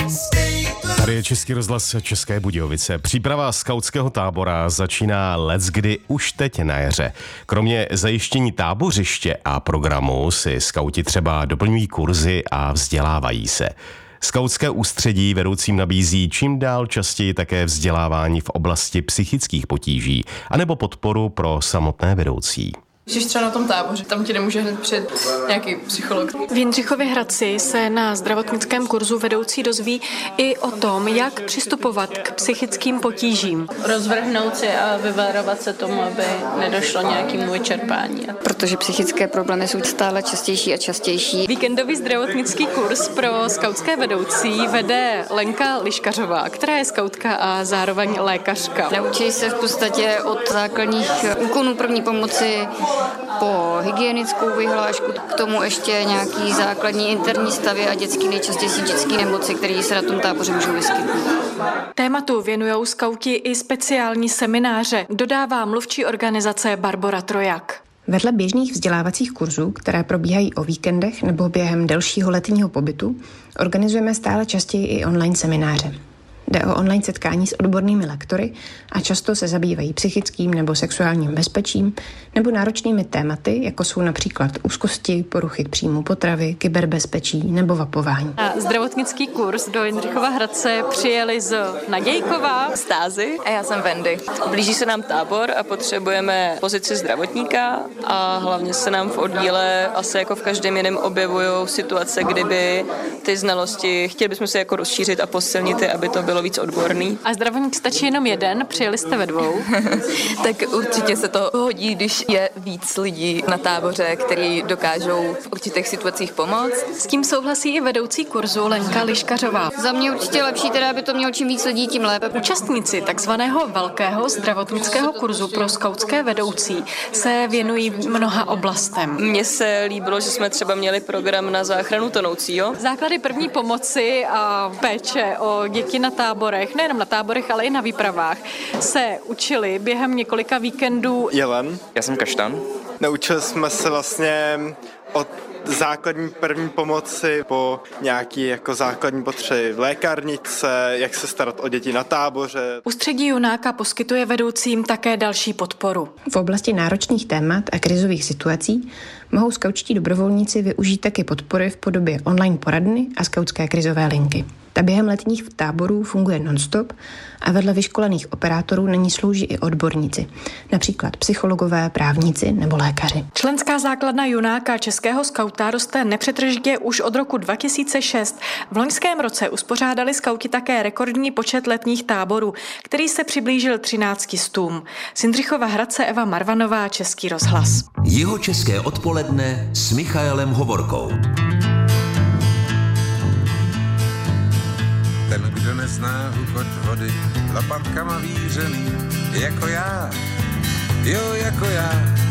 Tady je Český rozhlas České Budějovice. Příprava skautského tábora začíná leckdy už teď na jaře. Kromě zajištění tábořiště a programu si skauti třeba doplňují kurzy a vzdělávají se. Skautské ústředí vedoucím nabízí čím dál častěji také vzdělávání v oblasti psychických potíží anebo podporu pro samotné vedoucí. Když třeba na tom táboře, tam ti nemůže hned přijít nějaký psycholog. V Jindřichově Hradci se na zdravotnickém kurzu vedoucí dozví i o tom, jak přistupovat k psychickým potížím. Rozvrhnout si a vyvarovat se tomu, aby nedošlo nějakému vyčerpání. Protože psychické problémy jsou stále častější a častější. Víkendový zdravotnický kurz pro skautské vedoucí vede Lenka Liškařová, která je skautka a zároveň lékařka. Naučí se v podstatě od základních úkonů první pomoci po hygienickou vyhlášku, k tomu ještě nějaký základní interní stavy a nejčastější dětské nemoci, které se na tom táboře můžou vyskytnout. Tématu věnujou skauti i speciální semináře, dodává mluvčí organizace Barbora Trojak. Vedle běžných vzdělávacích kurzů, které probíhají o víkendech nebo během delšího letního pobytu, organizujeme stále častěji i online semináře. Jde o online setkání s odbornými lektory a často se zabývají psychickým nebo sexuálním bezpečím nebo náročnými tématy, jako jsou například úzkosti, poruchy příjmu potravy, kyberbezpečí nebo vapování. Na zdravotnický kurz do Jindřichova Hradce přijeli z Nadějkova, Stázy a já jsem Wendy. Blíží se nám tábor a potřebujeme pozici zdravotníka a hlavně se nám v oddíle asi jako v každém jiném objevují situace, kdyby ty znalosti, chtěli bychom se jako rozšířit a posilnit je, aby to bylo víc odborný. A zdravotník stačí jenom jeden, přijeli jste ve dvou. Tak určitě se to hodí, když je víc lidí na táboře, kteří dokážou v určitých situacích pomoct. S tím souhlasí i vedoucí kurzu Lenka Liškařová. Za mě určitě lepší, teda aby to mělo čím víc lidí, tím lépe. Účastníci takzvaného velkého zdravotnického kurzu pro skautské vedoucí se věnují mnoha oblastem. Mně se líbilo, že jsme třeba měli program na záchranu tonoucího. Základy první pomoci a péče o děti na táborech, nejenom na táborech, ale i na výpravách, se učili během několika víkendů. Jelen. Já jsem Kaštan. Naučili jsme se vlastně od základní první pomoci po nějaký jako základní potřeby v lékárnice, jak se starat o děti na táboře. Ústředí Junáka poskytuje vedoucím také další podporu. V oblasti náročných témat a krizových situací mohou skautští dobrovolníci využít taky podpory v podobě online poradny a skautské krizové linky. Ta během letních táborů funguje non-stop a vedle vyškolených operátorů na ní slouží i odborníci, například psychologové, právníci nebo lékaři. Členská základna Junáka českého skauta roste nepřetržitě už od roku 2006. V loňském roce uspořádali skauti také rekordní počet letních táborů, který se přiblížil 13 stům. Z Jindřichova Hradce Eva Marvanová, Český rozhlas. Jihočeské odpoledne s Michaelem Hovorkou. Ten, kdo nezná hukot vody, lopatkama vířený, jako já, jo, jako já.